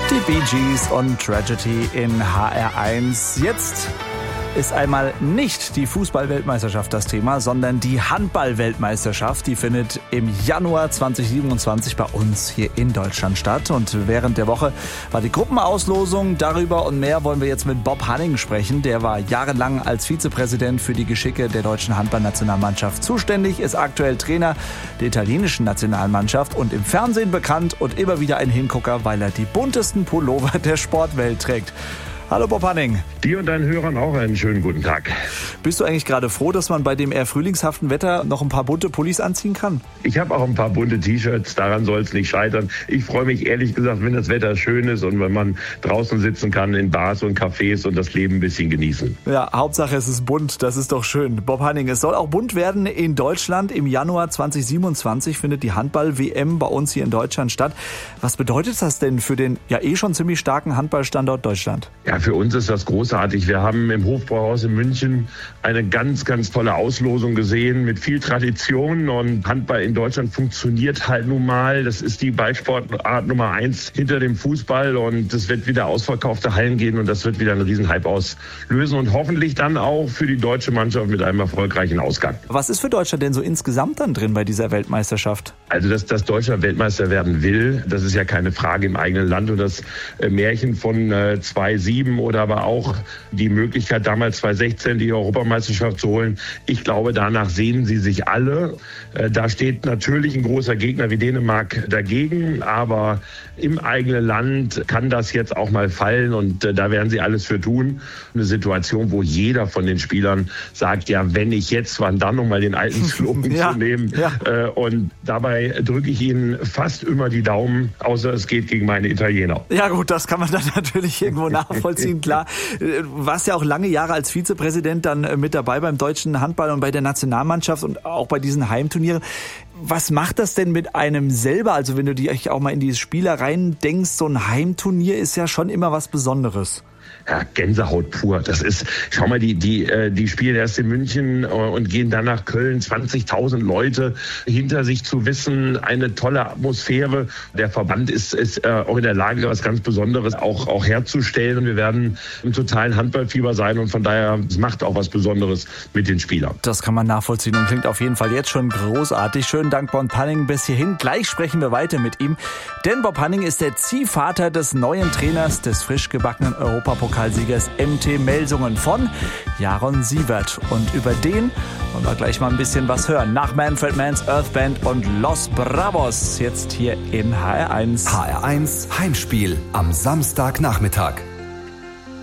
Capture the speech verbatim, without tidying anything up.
Die Bee Gees und Tragedy in H R eins. Jetzt ist einmal nicht die Fußball-Weltmeisterschaft das Thema, sondern die Handball-Weltmeisterschaft. Die findet im Januar zwanzig siebenundzwanzig bei uns hier in Deutschland statt. Und während der Woche war die Gruppenauslosung. Darüber und mehr wollen wir jetzt mit Bob Hanning sprechen. Der war jahrelang als Vizepräsident für die Geschicke der deutschen Handballnationalmannschaft zuständig, ist aktuell Trainer der italienischen Nationalmannschaft und im Fernsehen bekannt und immer wieder ein Hingucker, weil er die buntesten Pullover der Sportwelt trägt. Hallo Bob Hanning. Dir und deinen Hörern auch einen schönen guten Tag. Bist du eigentlich gerade froh, dass man bei dem eher frühlingshaften Wetter noch ein paar bunte Pullis anziehen kann? Ich habe auch ein paar bunte T-Shirts, daran soll es nicht scheitern. Ich freue mich ehrlich gesagt, wenn das Wetter schön ist und wenn man draußen sitzen kann in Bars und Cafés und das Leben ein bisschen genießen. Ja, Hauptsache es ist bunt, das ist doch schön. Bob Hanning, es soll auch bunt werden in Deutschland. Im Januar zwanzig siebenundzwanzig findet die Handball-W M bei uns hier in Deutschland statt. Was bedeutet das denn für den ja eh schon ziemlich starken Handballstandort Deutschland? Ja, für uns ist das großartig. Wir haben im Hofbräuhaus in München eine ganz, ganz tolle Auslosung gesehen mit viel Tradition, und Handball in Deutschland funktioniert halt nun mal. Das ist die Ballsportart Nummer eins hinter dem Fußball, und es wird wieder ausverkaufte Hallen gehen und das wird wieder einen Riesenhype auslösen und hoffentlich dann auch für die deutsche Mannschaft mit einem erfolgreichen Ausgang. Was ist für Deutschland denn so insgesamt dann drin bei dieser Weltmeisterschaft? Also, dass, dass Deutschland Weltmeister werden will, das ist ja keine Frage im eigenen Land, und das Märchen von äh, zwei sieben oder aber auch die Möglichkeit, damals zwanzig sechzehn die Europameisterschaft zu holen. Ich glaube, danach sehen sie sich alle. Da steht natürlich ein großer Gegner wie Dänemark dagegen, aber im eigenen Land kann das jetzt auch mal fallen, und da werden sie alles für tun. Eine Situation, wo jeder von den Spielern sagt, ja, wenn ich jetzt, wann dann, um mal den alten Slogan ja, zu nehmen. Ja. Und dabei drücke ich ihnen fast immer die Daumen, außer es geht gegen meine Italiener. Ja gut, das kann man dann natürlich irgendwo nachvollziehen, klar. Du warst ja auch lange Jahre als Vizepräsident dann mit dabei beim deutschen Handball und bei der Nationalmannschaft und auch bei diesen Heimturnieren. Was macht das denn mit einem selber? Also wenn du dich auch mal in die Spieler rein denkst, so ein Heimturnier ist ja schon immer was Besonderes. Ja, Gänsehaut pur. Das ist, schau mal, die, die, die spielen erst in München und gehen dann nach Köln. zwanzigtausend Leute hinter sich zu wissen, eine tolle Atmosphäre. Der Verband ist, ist auch in der Lage, was ganz Besonderes auch, auch herzustellen. Und wir werden im totalen Handballfieber sein. Und von daher, es macht auch was Besonderes mit den Spielern. Das kann man nachvollziehen und klingt auf jeden Fall jetzt schon großartig. Schönen Dank, Bob Hanning, bis hierhin. Gleich sprechen wir weiter mit ihm. Denn Bob Hanning ist der Ziehvater des neuen Trainers des frisch gebackenen Europapokalsiegers M T Melsungen von Jaron Sievert. Und über den wollen wir gleich mal ein bisschen was hören. Nach Manfred Mann's Earth Band und Los Bravos. Jetzt hier in H R eins. H R eins Heimspiel am Samstagnachmittag.